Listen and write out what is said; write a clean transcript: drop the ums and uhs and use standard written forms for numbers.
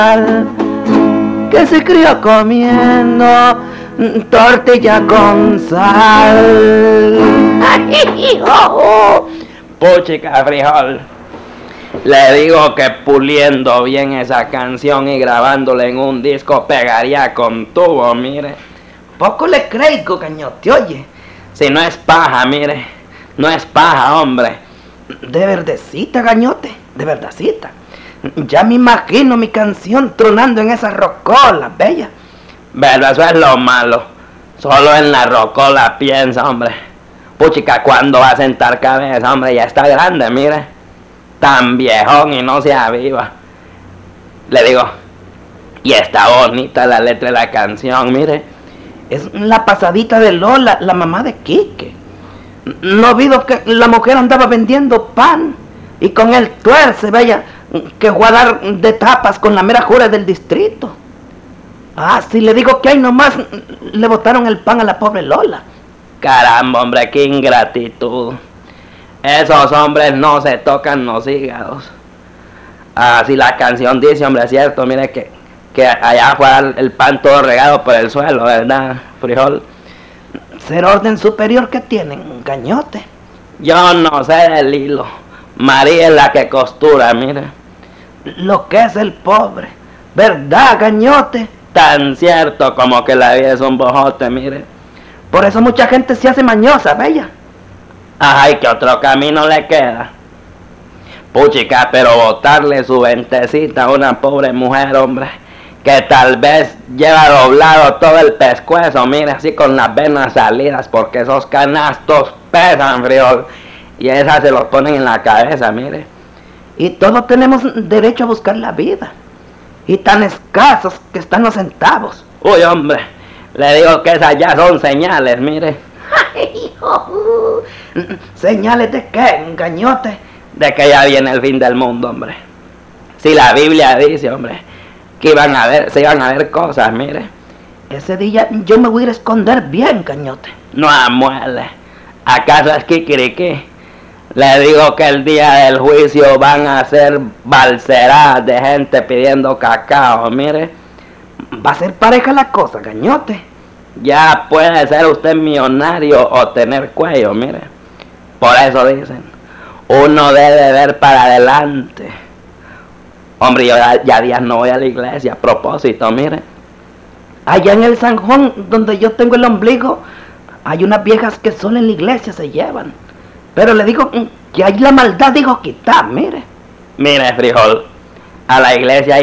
que se crió comiendo tortilla con sal. Puchica, frijol. Le digo que puliendo bien esa canción y grabándola en un disco pegaría con tubo, mire. Poco le creo, cañote, oye. Si no es paja, mire. No es paja, hombre. De verdecita, gañote, de verdacita. Ya me imagino mi canción tronando en esa rocola, bella. Pero eso es lo malo. Solo en la rocola piensa, hombre. Puchica, ¿cuándo va a sentar cabeza, hombre? Ya está grande, mire. Tan viejón y no se aviva. Le digo, y está bonita la letra de la canción, mire. Es la pasadita de Lola, la mamá de Quique. No vido que la mujer andaba vendiendo pan y con el tuerce, vaya, que guardar de tapas con la mera jura del distrito. Ah, si le digo que ahí nomás le botaron el pan a la pobre Lola. Caramba, hombre, qué ingratitud. Esos hombres no se tocan los hígados. Ah, si la canción dice, hombre, es cierto, mire que allá fue el pan todo regado por el suelo, ¿verdad, frijol? Ser orden superior que tienen, gañote. Yo no sé del hilo. María es la que costura, mire. Lo que es el pobre, ¿verdad, gañote? Tan cierto como que la vida es un bojote, mire. Por eso mucha gente se hace mañosa, bella. Ay, que otro camino le queda. Puchica, pero botarle su ventecita a una pobre mujer, hombre, que tal vez lleva doblado todo el pescuezo, mire, así con las venas salidas, porque esos canastos pesan, frijol, y esas se los ponen en la cabeza, mire. Y todos tenemos derecho a buscar la vida, y tan escasos que están los centavos. Uy, hombre, le digo que esas ya son señales, mire. ¿Señales de qué, gañote? De que ya viene el fin del mundo, hombre. Si la Biblia dice, hombre, que se iban a ver cosas, mire. Ese día yo me voy a ir a esconder bien, gañote. No amuele. ¿Acaso es kikiriki? Le digo que el día del juicio van a ser balseradas de gente pidiendo cacao, mire. Va a ser pareja la cosa, gañote. Ya puede ser usted millonario o tener cuello, mire. Por eso dicen, uno debe ver para adelante. Hombre, yo ya días no voy a la iglesia, a propósito, mire. Allá en el San Juan, donde yo tengo el ombligo, hay unas viejas que solo en la iglesia se llevan. Pero le digo que hay la maldad, digo, quitar, mire. Mire, frijol, a la iglesia hay